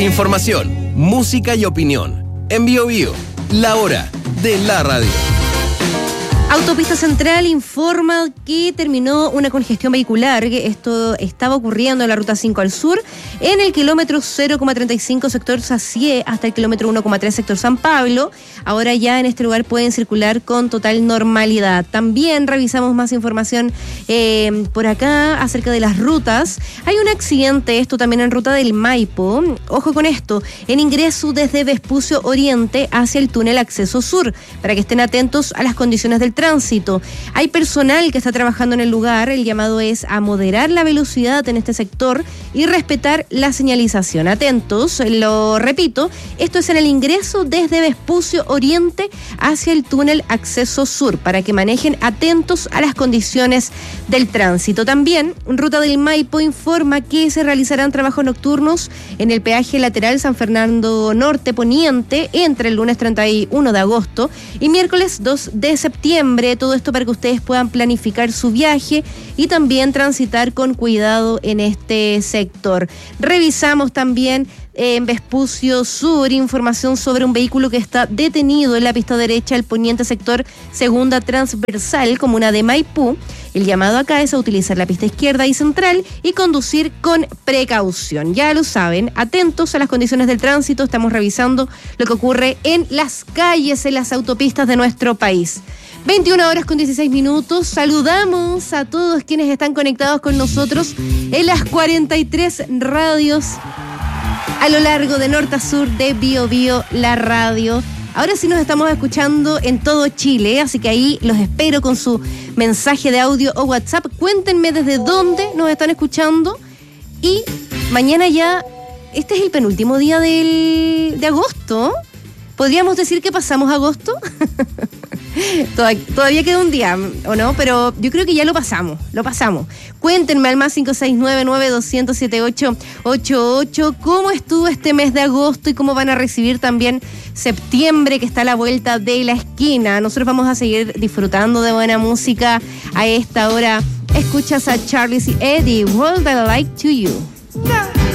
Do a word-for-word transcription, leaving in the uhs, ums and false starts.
Información, música y opinión. En Bio Bio, la hora de la radio. Autopista Central informa que terminó una congestión vehicular. Esto estaba ocurriendo en la ruta cinco al sur, en el kilómetro cero coma treinta y cinco sector Sacié hasta el kilómetro uno coma tres sector San Pablo. Ahora ya en este lugar pueden circular con total normalidad. También revisamos más información eh, por acá acerca de las rutas. Hay un accidente, esto también en ruta del Maipo. Ojo con esto, en ingreso desde Vespucio Oriente hacia el túnel Acceso Sur, para que estén atentos a las condiciones del tránsito. Hay personal que está trabajando en el lugar. El llamado es a moderar la velocidad en este sector y respetar la señalización. Atentos, lo repito, esto es en el ingreso desde Vespucio Oriente hacia el túnel Acceso Sur, para que manejen atentos a las condiciones del tránsito. También, Ruta del Maipo informa que se realizarán trabajos nocturnos en el peaje lateral San Fernando Norte Poniente entre el lunes treinta y uno de agosto y miércoles dos de septiembre. Todo esto para que ustedes puedan planificar su viaje y también transitar con cuidado en este sector. Revisamos también eh, en Vespucio Sur información sobre un vehículo que está detenido en la pista derecha del poniente sector segunda transversal, comuna de Maipú. El llamado acá es a utilizar la pista izquierda y central y conducir con precaución. Ya lo saben, atentos a las condiciones del tránsito. Estamos revisando lo que ocurre en las calles, en las autopistas de nuestro país. veintiuna horas con dieciséis minutos. Saludamos a todos quienes están conectados con nosotros en las cuarenta y tres radios a lo largo de norte a sur de Bio Bio, la radio. Ahora sí nos estamos escuchando en todo Chile, así que ahí los espero con su mensaje de audio o WhatsApp. Cuéntenme desde dónde nos están escuchando. Y mañana ya, este es el penúltimo día del, de agosto. ¿Podríamos decir que pasamos agosto? Todavía queda un día, ¿o no? Pero yo creo que ya lo pasamos, lo pasamos. Cuéntenme al más cinco seis nueve, nueve dos cero cero, siete ocho ocho ocho cómo estuvo este mes de agosto y cómo van a recibir también septiembre, que está a la vuelta de la esquina. Nosotros vamos a seguir disfrutando de buena música a esta hora. Escuchas a Charlie y Eddie, World I Like to You.